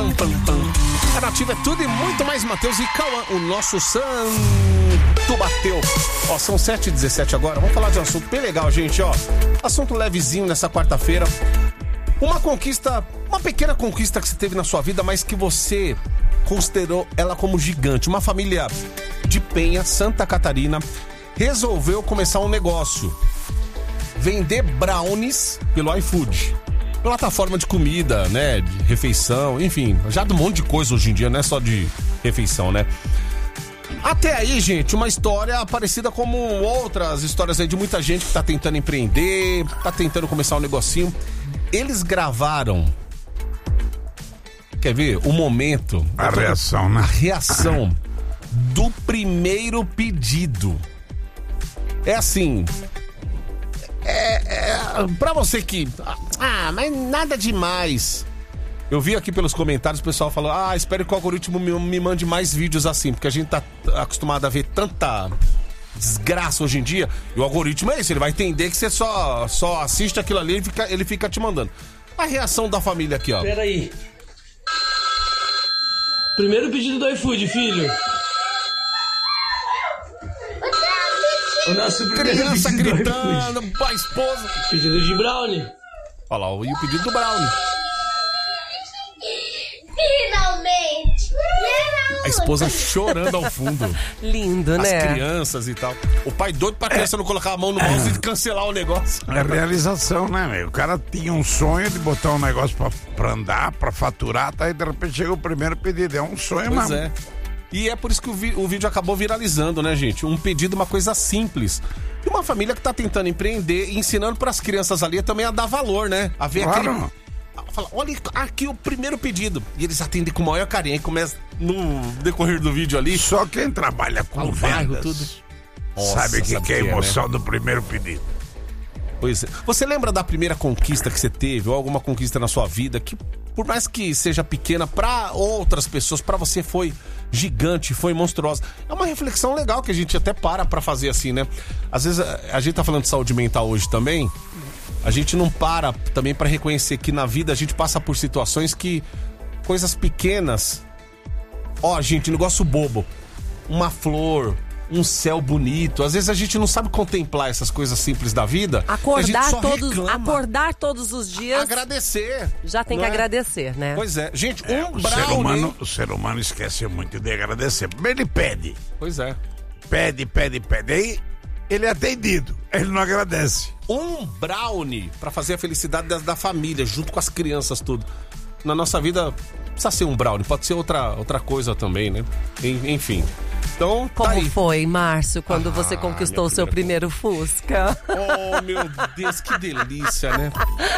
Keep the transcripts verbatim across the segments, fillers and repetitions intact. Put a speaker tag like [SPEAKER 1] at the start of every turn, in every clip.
[SPEAKER 1] pam, pam, pam. A Nativa é tudo e muito mais. Matheus e Cauã, o nosso santo bateu. Ó, são sete e dezessete agora. Vamos falar de um assunto bem legal, gente, ó. Assunto levezinho nessa quarta-feira. Uma conquista, uma pequena conquista que você teve na sua vida, mas que você considerou ela como gigante. Uma família de Penha, Santa Catarina, resolveu começar um negócio. Vender brownies pelo iFood. Plataforma de comida, né, de refeição, enfim, já de um monte de coisa hoje em dia, não é só de refeição, né? Até aí, gente, uma história parecida como outras histórias aí de muita gente que tá tentando empreender, tá tentando começar um negocinho. Eles gravaram, quer ver, o momento...
[SPEAKER 2] A reação, né?
[SPEAKER 1] A reação do primeiro pedido. É assim... É, é, pra você que... Ah, mas nada demais. Eu vi aqui pelos comentários o pessoal falou: ah, espero que o algoritmo me, me mande mais vídeos assim, porque a gente tá acostumado a ver tanta desgraça hoje em dia. E o algoritmo é esse, ele vai entender que você só, só assiste aquilo ali e fica, ele fica te mandando. A reação da família aqui, ó.
[SPEAKER 3] Pera aí. Primeiro pedido do iFood, filho. O nosso
[SPEAKER 1] Criança
[SPEAKER 3] pedido
[SPEAKER 1] gritando, a esposa.
[SPEAKER 3] Pedido de brownie.
[SPEAKER 1] Olha lá, e o pedido do brownie.
[SPEAKER 4] Finalmente!
[SPEAKER 1] A esposa chorando ao fundo.
[SPEAKER 5] Lindo,
[SPEAKER 1] As
[SPEAKER 5] né?
[SPEAKER 1] crianças e tal. O pai doido pra criança não colocar a mão no mouse e cancelar o negócio.
[SPEAKER 2] É realização, né, meu? O cara tinha um sonho de botar um negócio pra, pra andar, pra faturar, tá? E de repente chega o primeiro pedido. É um sonho
[SPEAKER 1] Pois
[SPEAKER 2] mesmo.
[SPEAKER 1] é. E é por isso que o, vi- o vídeo acabou viralizando, né, gente? Um pedido, uma coisa simples. E uma família que tá tentando empreender e ensinando pras crianças ali também a dar valor, né? A ver
[SPEAKER 2] Claro.
[SPEAKER 1] aquele... Fala, olha aqui o primeiro pedido. E eles atendem com o maior carinho. Aí começa no decorrer do vídeo ali.
[SPEAKER 2] Só quem trabalha com
[SPEAKER 1] Ao bairro,
[SPEAKER 2] vendas
[SPEAKER 1] tudo.
[SPEAKER 2] sabe o que,
[SPEAKER 1] Nossa,
[SPEAKER 2] que é a
[SPEAKER 1] né?
[SPEAKER 2] emoção do primeiro pedido.
[SPEAKER 1] Pois é. Você lembra da primeira conquista que você teve, ou alguma conquista na sua vida, que por mais que seja pequena, pra outras pessoas, pra você foi gigante, foi monstruosa? É uma reflexão legal que a gente até para pra fazer assim, né? Às vezes a, a gente tá falando de saúde mental hoje também, a gente não para também pra reconhecer que na vida a gente passa por situações que coisas pequenas, ó, gente, negócio bobo, uma flor, um céu bonito. Às vezes a gente não sabe contemplar essas coisas simples da vida. A
[SPEAKER 5] Acordar
[SPEAKER 1] gente só
[SPEAKER 5] todos,
[SPEAKER 1] reclama.
[SPEAKER 5] acordar todos os dias.
[SPEAKER 1] Agradecer.
[SPEAKER 5] Já tem
[SPEAKER 1] não
[SPEAKER 5] que
[SPEAKER 1] é?
[SPEAKER 5] agradecer, né?
[SPEAKER 1] Pois é. Gente, um
[SPEAKER 2] É, o,
[SPEAKER 1] brownie.
[SPEAKER 2] ser humano, o ser humano esquece muito de agradecer. Ele pede,
[SPEAKER 1] Pois é.
[SPEAKER 2] pede, pede, pede. Aí ele é atendido, ele não agradece.
[SPEAKER 1] Um brownie pra fazer a felicidade da, da família, junto com as crianças, tudo. Na nossa vida, precisa ser um brownie, pode ser outra, outra coisa também, né? En- Enfim. Então,
[SPEAKER 5] Como
[SPEAKER 1] tá aí.
[SPEAKER 5] foi, Márcio, quando
[SPEAKER 1] Ah,
[SPEAKER 5] você conquistou o
[SPEAKER 1] minha
[SPEAKER 5] seu
[SPEAKER 1] primeira
[SPEAKER 5] primeiro Fusca?
[SPEAKER 1] Oh, meu Deus, que delícia, né?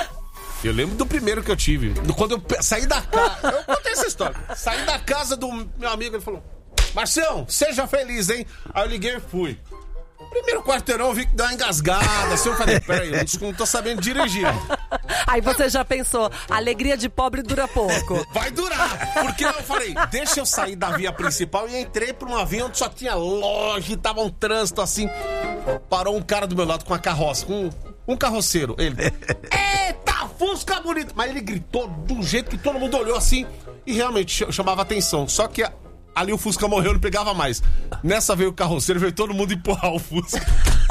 [SPEAKER 1] Eu lembro do primeiro que eu tive. Do- Quando eu pe- saí da casa. Eu contei essa história. Saí da casa do meu amigo, ele falou: Marcião, seja feliz, hein? Aí eu liguei e fui. Primeiro quarteirão, eu vi que deu uma engasgada. Assim, eu falei: peraí, eu não- não tô sabendo dirigir.
[SPEAKER 5] Aí você já pensou, a alegria de pobre dura pouco.
[SPEAKER 1] Vai durar! Porque eu falei, deixa eu sair da via principal e entrei pra uma via onde só tinha loja e tava um trânsito assim. Parou um cara do meu lado com uma carroça, com um, um carroceiro. Ele, eita, Fusca bonito! Mas ele gritou de um jeito que todo mundo olhou assim e realmente ch- chamava atenção. Só que a- ali o Fusca morreu, não pegava mais. Nessa veio o carroceiro, veio todo mundo empurrar o Fusca.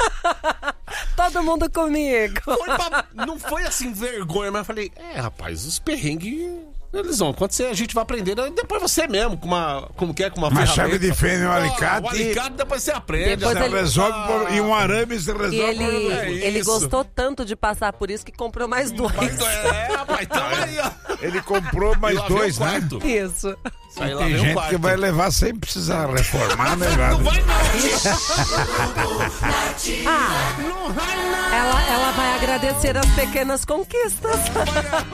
[SPEAKER 5] Todo mundo comigo.
[SPEAKER 1] Foi pra- não foi assim vergonha, mas eu falei, é, rapaz, os perrengues, eles vão acontecer, a gente vai aprender, depois você mesmo, com uma, como que é, com uma,
[SPEAKER 2] Uma
[SPEAKER 1] ferramenta.
[SPEAKER 2] chave de fênea e um
[SPEAKER 1] Ó,
[SPEAKER 2] alicate.
[SPEAKER 1] O alicate, depois você aprende.
[SPEAKER 5] Depois
[SPEAKER 2] Você
[SPEAKER 5] ele-
[SPEAKER 2] resolve por- e um arame você resolve.
[SPEAKER 5] E ele,
[SPEAKER 2] por-
[SPEAKER 1] É
[SPEAKER 5] ele
[SPEAKER 1] isso.
[SPEAKER 5] gostou tanto de passar por isso que comprou mais dois.
[SPEAKER 1] Mas, é, rapaz, tamo aí, ó.
[SPEAKER 2] Ele comprou mais
[SPEAKER 1] E lá vem
[SPEAKER 2] dois,
[SPEAKER 1] o
[SPEAKER 2] né?
[SPEAKER 1] quarto.
[SPEAKER 5] Isso.
[SPEAKER 1] Aí lá
[SPEAKER 2] Tem
[SPEAKER 1] vem o
[SPEAKER 2] gente
[SPEAKER 1] quarto.
[SPEAKER 2] que vai levar sem precisar reformar, né,
[SPEAKER 1] Não
[SPEAKER 2] velho?
[SPEAKER 1] vai não.
[SPEAKER 5] Ah,
[SPEAKER 1] Não vai não.
[SPEAKER 5] ela, ela vai agradecer as pequenas conquistas.